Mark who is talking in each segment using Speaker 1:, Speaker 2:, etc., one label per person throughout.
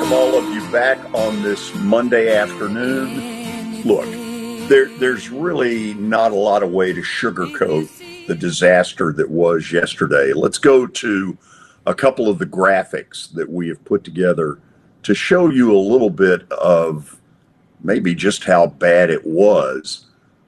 Speaker 1: welcome all of you back on this Monday afternoon. Look, there's really not a lot of way to sugarcoat the disaster that was yesterday. Let's go to a couple of the graphics that we have put together to show you a little bit of maybe just how bad it was.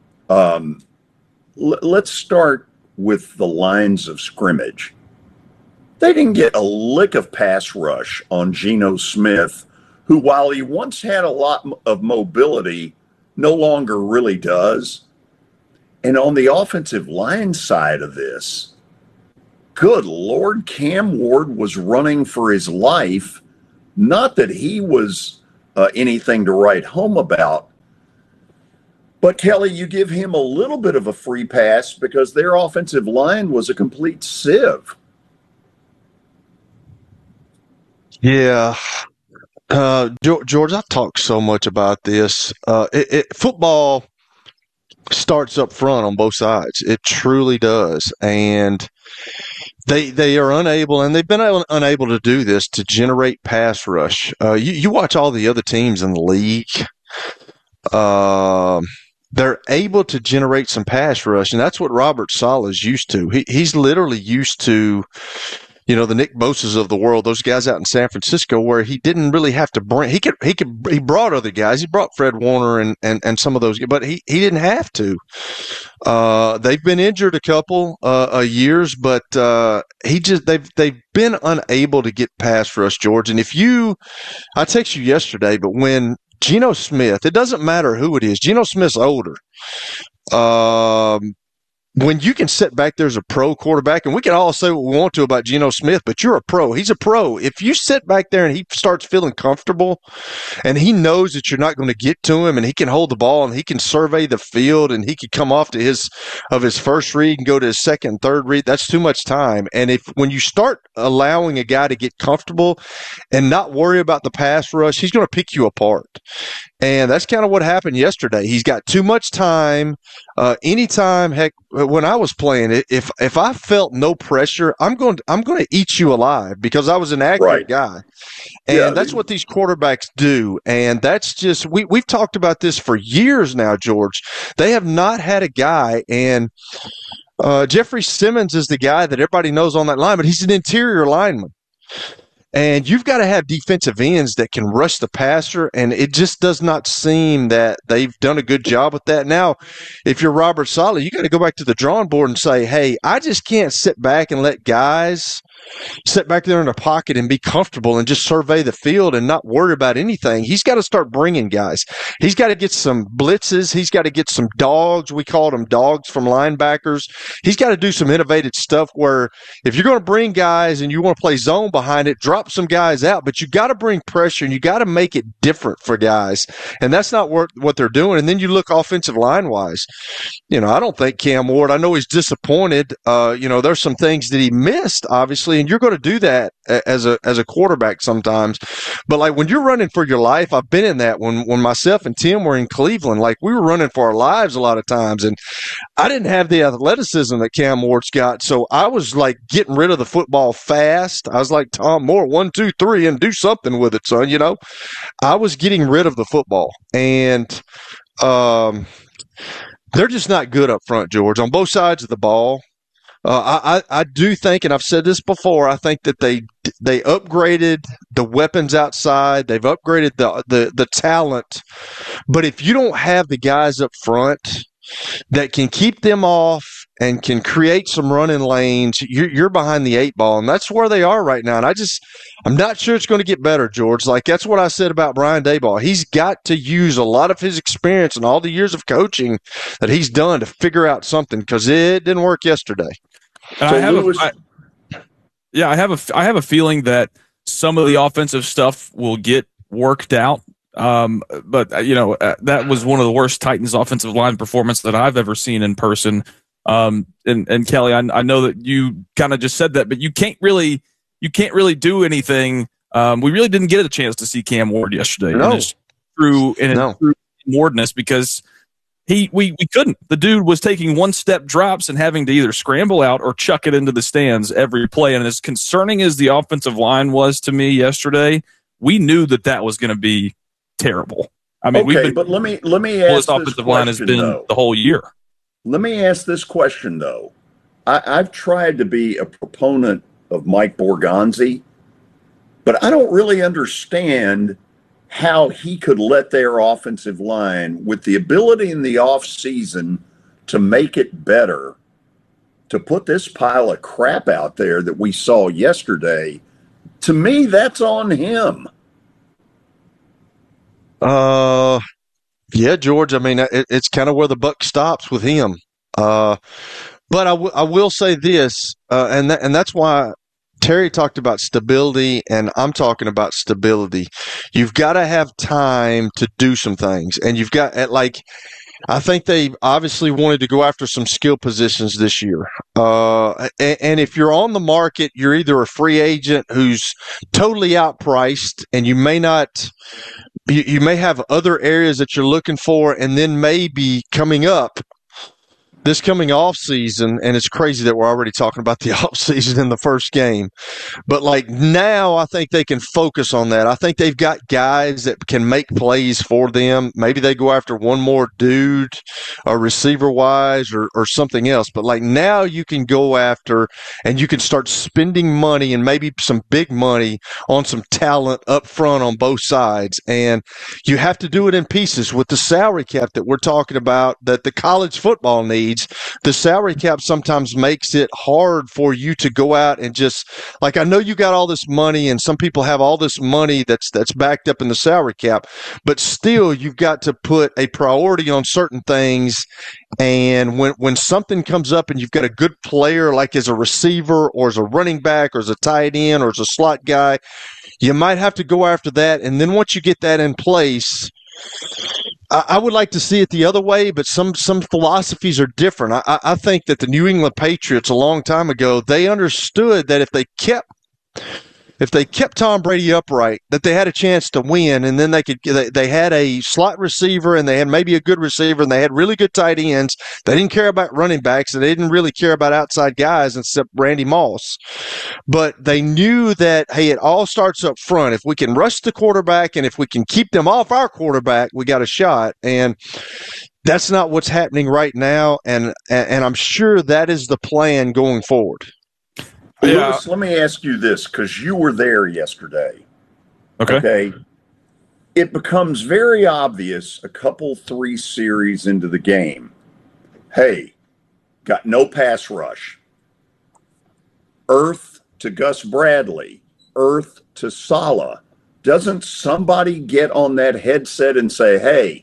Speaker 1: Let's start with the lines of scrimmage. They didn't get a lick of pass rush on Geno Smith, who, while he once had a lot of mobility, no longer really does. And on the offensive line side of this, good Lord, Cam Ward was running for his life. Not that he was anything to write home about. But, Kelly, you give him a little bit of a free pass because their offensive line was a complete sieve.
Speaker 2: Yeah. George, I've talked so much about this. Football starts up front on both sides. It truly does. And they are unable, and they've been unable to do this, to generate pass rush. You watch all the other teams in the league. They're able to generate some pass rush, and that's what Robert Saleh is used to. He's literally used to, the Nick Bosa's of the world, those guys out in San Francisco, where he didn't really have to bring. He brought other guys. He brought Fred Warner and some of those, but he didn't have to. They've been injured a couple years, but they've been unable to get pass rush, George. And I text you yesterday, but when Geno Smith, it doesn't matter who it is. Geno Smith's older. When you can sit back there as a pro quarterback, and we can all say what we want to about Geno Smith, but you're a pro. He's a pro. If you sit back there and he starts feeling comfortable and he knows that you're not going to get to him, and he can hold the ball and he can survey the field and he can come off to his first read and go to his second and third read, that's too much time. And when you start allowing a guy to get comfortable and not worry about the pass rush, he's going to pick you apart. And that's kind of what happened yesterday. He's got too much time. Anytime, heck, when I was playing it, if I felt no pressure, I'm going to eat you alive because I was an accurate guy. And that's what these quarterbacks do. And that's just we've talked about this for years now, George. They have not had a guy, and Jeffrey Simmons is the guy that everybody knows on that line, but he's an interior lineman. And you've got to have defensive ends that can rush the passer, and it just does not seem that they've done a good job with that. Now, if you're Robert Saleh, you got to go back to the drawing board and say, hey, I just can't sit back and let guys sit back there in a pocket and be comfortable and just survey the field and not worry about anything. He's got to start bringing guys. He's got to get some blitzes. He's got to get some dogs. We called them dogs from linebackers. He's got to do some innovative stuff where if you're going to bring guys and you want to play zone behind it, drop some guys out, but you got to bring pressure and you got to make it different for guys. And that's not what they're doing. And then you look offensive line wise. I don't think Cam Ward, I know he's disappointed. There's some things that he missed, obviously, and you're going to do that as a quarterback sometimes. But like when you're running for your life, I've been in that when myself and Tim were in Cleveland, like we were running for our lives a lot of times, and I didn't have the athleticism that Cam Ward's got. So I was like getting rid of the football fast. I was like Tom Moore, 1, 2, 3, and do something with it, son. I was getting rid of the football, and they're just not good up front, George, on both sides of the ball. I do think, and I've said this before, I think that they upgraded the weapons outside. They've upgraded the talent. But if you don't have the guys up front that can keep them off and can create some running lanes, you're behind the 8 ball. And that's where they are right now. And I'm not sure it's going to get better, George. Like, that's what I said about Brian Daboll. He's got to use a lot of his experience and all the years of coaching that he's done to figure out something, because it didn't work yesterday.
Speaker 3: I have a feeling that some of the offensive stuff will get worked out. But that was one of the worst Titans offensive line performance that I've ever seen in person. And Kelly, I know that you kind of just said that, but you can't really do anything. We really didn't get a chance to see Cam Ward yesterday.
Speaker 2: No.
Speaker 3: And it's true Wardness, because we couldn't. The dude was taking one-step drops and having to either scramble out or chuck it into the stands every play. And as concerning as the offensive line was to me yesterday, we knew that was going to be terrible. I mean,
Speaker 1: okay, but let me ask this
Speaker 3: offensive line has been
Speaker 1: though.
Speaker 3: the whole year.
Speaker 1: Let me ask this question though. I've tried to be a proponent of Mike Borgonzi, but I don't really understand how he could let their offensive line, with the ability in the offseason to make it better, to put this pile of crap out there that we saw yesterday. To me, that's on him.
Speaker 2: Yeah, George. I mean, it's kind of where the buck stops with him. But I will say this, and that's why Terry talked about stability, and I'm talking about stability. You've got to have time to do some things, and you've got I think they obviously wanted to go after some skill positions this year. And if you're on the market, you're either a free agent who's totally outpriced, and you may not. You may have other areas that you're looking for, and then maybe coming up this coming off season, and it's crazy that we're already talking about the off season in the first game. But now I think they can focus on that. I think they've got guys that can make plays for them. Maybe they go after one more dude or receiver wise or something else. But now you can go after and you can start spending money and maybe some big money on some talent up front on both sides. And you have to do it in pieces with the salary cap that we're talking about that the college football needs. The salary cap sometimes makes it hard for you to go out and just I know you got all this money, and some people have all this money that's backed up in the salary cap, but still you've got to put a priority on certain things. And when something comes up and you've got a good player as a receiver or as a running back or as a tight end or as a slot guy, you might have to go after that. And then once you get that in place, I would like to see it the other way, but some philosophies are different. I think that the New England Patriots a long time ago, they understood that if they kept Tom Brady upright, that they had a chance to win, and then they had a slot receiver, and they had maybe a good receiver, and they had really good tight ends. They didn't care about running backs, and they didn't really care about outside guys except Randy Moss. But they knew that, hey, it all starts up front. If we can rush the quarterback, and if we can keep them off our quarterback, we got a shot. And that's not what's happening right now, and I'm sure that is the plan going forward.
Speaker 1: Yeah. Lewis, let me ask you this, because you were there yesterday. Okay. It becomes very obvious a couple, 3 series into the game. Hey, got no pass rush. Earth to Gus Bradley. Earth to Saleh. Doesn't somebody get on that headset and say, hey,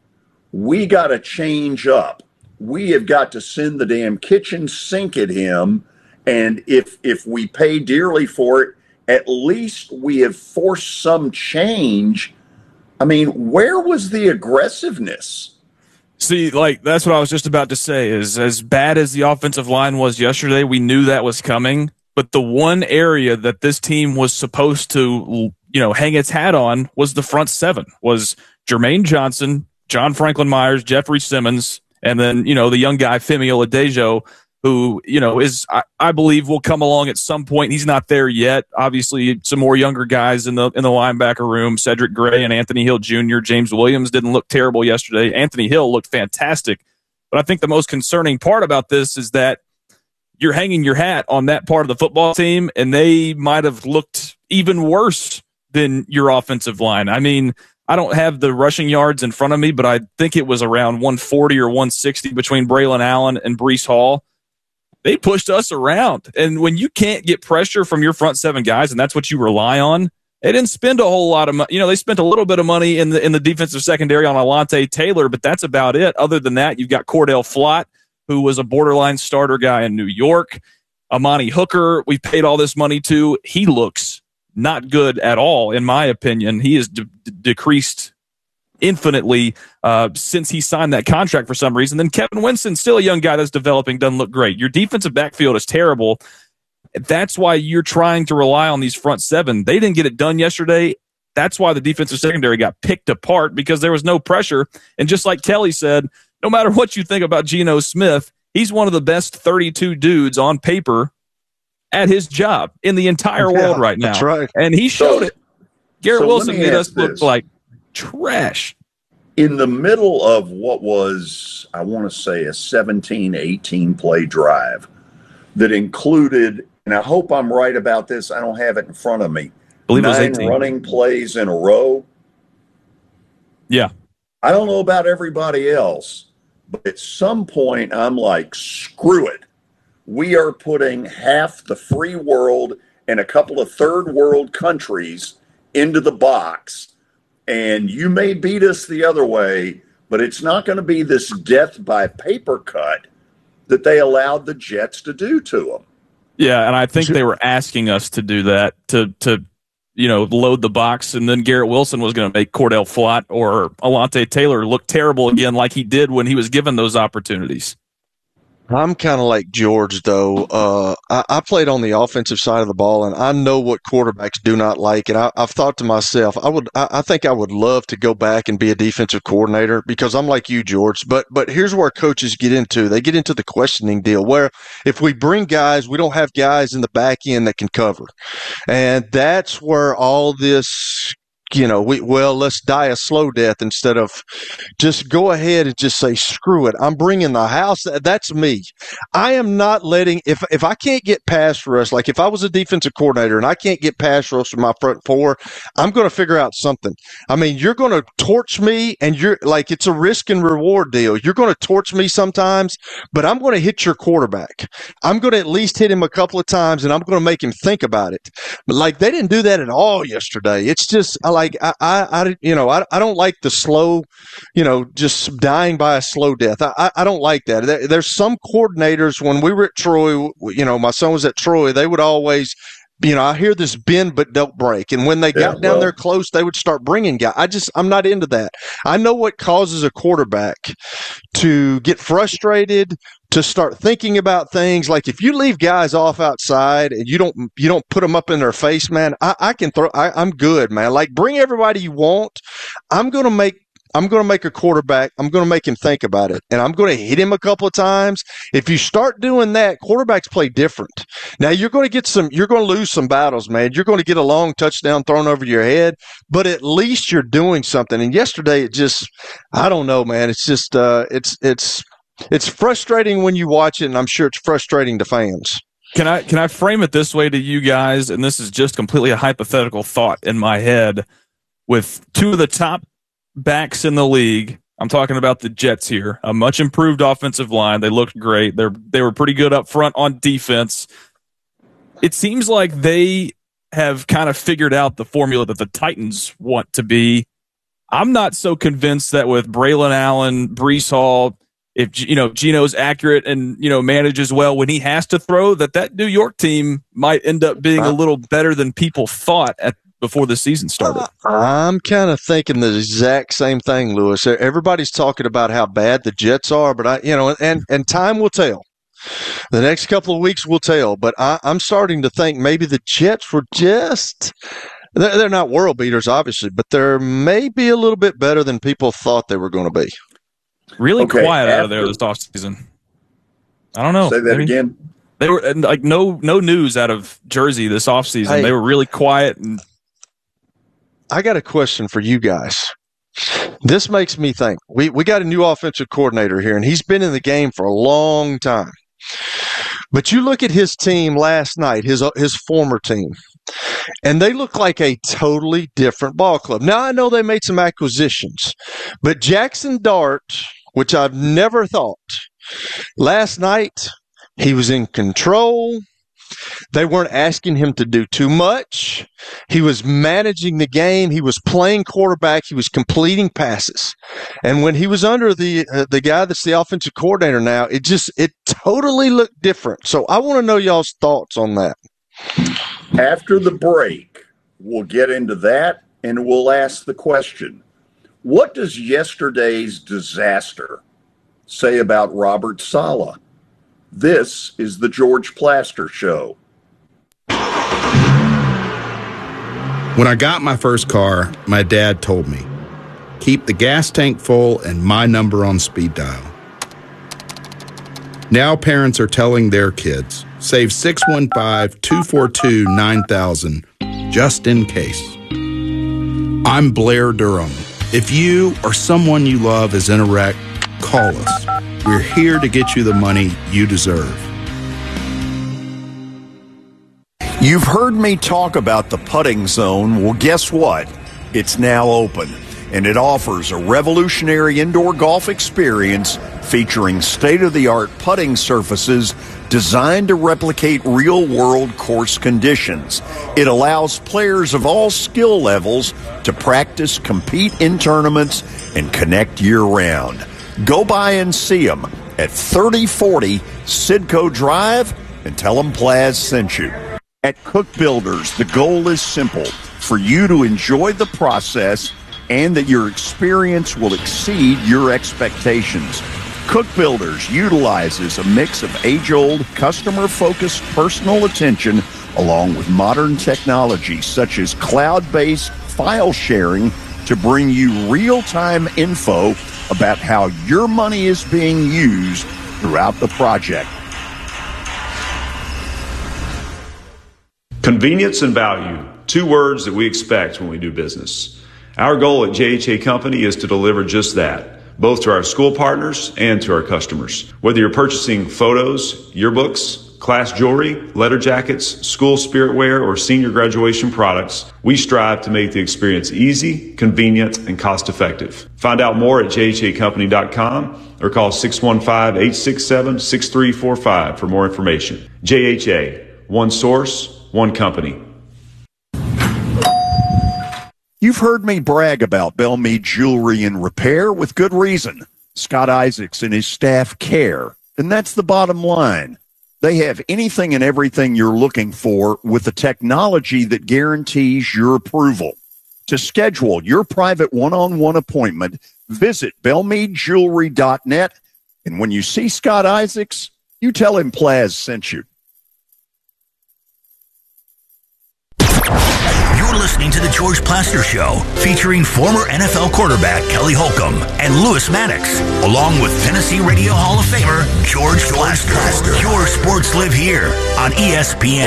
Speaker 1: we got to change up. We have got to send the damn kitchen sink at him. And if we pay dearly for it, at least we have forced some change. I mean, where was the aggressiveness?
Speaker 3: See, that's what I was just about to say, is as bad as the offensive line was yesterday, we knew that was coming. But the one area that this team was supposed to, hang its hat on was the front seven, was Jermaine Johnson, John Franklin Myers, Jeffrey Simmons, and then, the young guy, Femi Oladejo, who, is, I believe, will come along at some point. He's not there yet. Obviously, some more younger guys in the linebacker room, Cedric Gray and Anthony Hill Jr. James Williams didn't look terrible yesterday. Anthony Hill looked fantastic. But I think the most concerning part about this is that you're hanging your hat on that part of the football team, and they might have looked even worse than your offensive line. I mean, I don't have the rushing yards in front of me, but I think it was around 140 or 160 between Braylon Allen and Breece Hall. They pushed us around. And when you can't get pressure from your front seven guys, and that's what you rely on, they didn't spend a whole lot of money. They spent a little bit of money in the defensive secondary on Alontae Taylor, but that's about it. Other than that, you've got Cordell Flott, who was a borderline starter guy in New York. Amani Hooker, we paid all this money to. He looks not good at all, in my opinion. He has decreased infinitely since he signed that contract for some reason. Then Kevin Winston, still a young guy that's developing, doesn't look great. Your defensive backfield is terrible. That's why you're trying to rely on these front seven. They didn't get it done yesterday. That's why the defensive secondary got picked apart, because there was no pressure. And just like Kelly said, no matter what you think about Geno Smith, he's one of the best 32 dudes on paper at his job in the entire world right now.
Speaker 2: That's right.
Speaker 3: And he showed it. Garrett
Speaker 1: So let
Speaker 3: Wilson
Speaker 1: me
Speaker 3: made
Speaker 1: ask
Speaker 3: us look
Speaker 1: this.
Speaker 3: like trash.
Speaker 1: In the middle of what was, I want to say, a 17, 18 play drive that included, and I hope I'm right about this, I don't have it in front of me,
Speaker 3: I believe it was
Speaker 1: 9
Speaker 3: 18.
Speaker 1: running plays in a row.
Speaker 3: Yeah.
Speaker 1: I don't know about everybody else, but at some point I'm like, screw it. We are putting half the free world and a couple of third world countries into the box. And you may beat us the other way, but it's not going to be this death by paper cut that they allowed the Jets to do to them.
Speaker 3: Yeah, and I think they were asking us to do that to load the box, and then Garrett Wilson was going to make Cordell Flott or Alontae Taylor look terrible again, like he did when he was given those opportunities.
Speaker 2: I'm kind of like George, though. I played on the offensive side of the ball, and I know what quarterbacks do not like. And I've thought to myself, I think I would love to go back and be a defensive coordinator because I'm like you, George. But here's where coaches get into. They get into the questioning deal where if we bring guys, we don't have guys in the back end that can cover. And that's where all this, let's die a slow death instead of just go ahead and just say, screw it. I'm bringing the house. That's me. I am not letting, if I can't get pass rush, like if I was a defensive coordinator and I can't get pass rush from my front four, I'm going to figure out something. I mean, you're going to torch me and you're like, it's a risk and reward deal. You're going to torch me sometimes, but I'm going to hit your quarterback. I'm going to at least hit him a couple of times and I'm going to make him think about it. But like, they didn't do that at all yesterday. It's just I don't like the slow, just dying by a slow death. I don't like that. There's some coordinators, when we were at Troy, my son was at Troy, they would always, I hear this bend but don't break. And when they got down there close, they would start bringing guys. I'm not into that. I know what causes a quarterback to get frustrated, to start thinking about things. Like if you leave guys off outside and you don't put them up in their face, man, I'm good, man. Like bring everybody you want. I'm going to make a quarterback. I'm going to make him think about it, and I'm going to hit him a couple of times. If you start doing that, quarterbacks play different. Now you're going to lose some battles, man. You're going to get a long touchdown thrown over your head, but at least you're doing something. And yesterday, I don't know, man. It's just, it's frustrating when you watch it, and I'm sure it's frustrating to fans.
Speaker 3: Can I frame it this way to you guys? And this is just completely a hypothetical thought in my head. With two of the top backs in the league, I'm talking about the Jets here, a much improved offensive line. They looked great. They were pretty good up front on defense. It seems like they have kind of figured out the formula that the Titans want to be. I'm not so convinced that with Braylon Allen, Breece Hall, if Geno's accurate and manages well when he has to throw, that New York team might end up being a little better than people thought before the season started.
Speaker 2: I'm kind of thinking the exact same thing, Lewis. Everybody's talking about how bad the Jets are, but and time will tell. The next couple of weeks will tell, but I'm starting to think maybe the Jets were they're not world beaters, obviously, but they're maybe a little bit better than people thought they were going to be.
Speaker 3: Really quiet out of there this offseason. I don't know.
Speaker 1: Say that again.
Speaker 3: They were like no news out of Jersey this offseason. Hey, they were really quiet. And
Speaker 2: I got a question for you guys. This makes me think. We got a new offensive coordinator here, and he's been in the game for a long time. But you look at his team last night, his former team, and they look like a totally different ball club. Now, I know they made some acquisitions, but Jackson Dart, which I've never thought, last night he was in control. They weren't asking him to do too much. He was managing the game. He was playing quarterback. He was completing passes. And when he was under the guy that's the offensive coordinator now, it totally looked different. So I want to know y'all's thoughts on that.
Speaker 1: After the break, we'll get into that, and we'll ask the question, what does yesterday's disaster say about Robert Saleh? This is the George Plaster Show.
Speaker 4: When I got my first car, my dad told me, keep the gas tank full and my number on speed dial. Now parents are telling their kids, save 615-242-9000 just in case. I'm Blair Durham. If you or someone you love is in a wreck, call us. We're here to get you the money you deserve.
Speaker 1: You've heard me talk about the Putting Zone. Well, guess what? It's now open, and it offers a revolutionary indoor golf experience featuring state-of-the-art putting surfaces designed to replicate real-world course conditions. It allows players of all skill levels to practice, compete in tournaments, and connect year-round. Go by and see them at 3040 Sidco Drive and tell them Plaz sent you. At Cook Builders, the goal is simple: for you to enjoy the process and that your experience will exceed your expectations. Cook Builders utilizes a mix of age-old, customer-focused personal attention along with modern technology such as cloud-based file sharing to bring you real-time info about how your money is being used throughout the project.
Speaker 5: Convenience and value, two words that we expect when we do business. Our goal at JHA Company is to deliver just that, both to our school partners and to our customers. Whether you're purchasing photos, yearbooks, class jewelry, letter jackets, school spirit wear, or senior graduation products, we strive to make the experience easy, convenient, and cost-effective. Find out more at jhacompany.com or call 615-867-6345 for more information. JHA, one source, one company.
Speaker 1: You've heard me brag about Belmead Jewelry and Repair with good reason. Scott Isaacs and his staff care, and that's the bottom line. They have anything and everything you're looking for with the technology that guarantees your approval. To schedule your private one-on-one appointment, visit belmeadjewelry.net, and when you see Scott Isaacs, you tell him Plaz sent you.
Speaker 6: You're listening to The George Plaster Show, featuring former NFL quarterback Kelly Holcomb and Lewis Maddox, along with Tennessee Radio Hall of Famer George Plaster. Your sports live here on ESPN.